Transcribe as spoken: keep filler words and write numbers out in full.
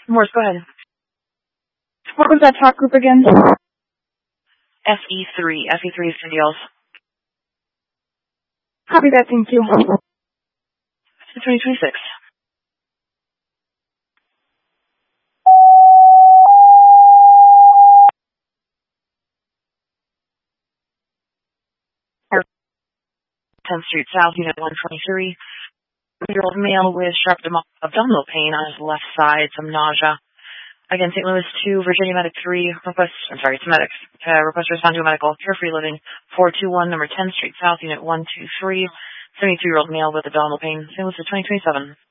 Morse, go ahead. What was that talk group again? F E three. F E three is Cindy Ells. Copy that, thank you. twenty twenty-six. tenth Street South, Unit one twenty-three. Year-old male with sharp abdominal pain on his left side, some nausea. Again, Saint Louis two, Virginia Medic three, request, I'm sorry, it's medics. Uh, request to respond to a medical, carefree living, four two one, number tenth Street South, Unit one two three, seventy-two-year-old male with abdominal pain, Saint Louis twenty twenty-seven.